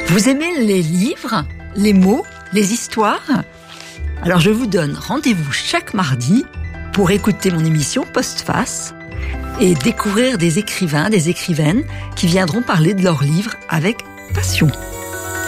Vous aimez les livres, les mots, les histoires ? Alors je vous donne rendez-vous chaque mardi pour écouter mon émission Postface et découvrir des écrivains, des écrivaines qui viendront parler de leurs livres avec passion.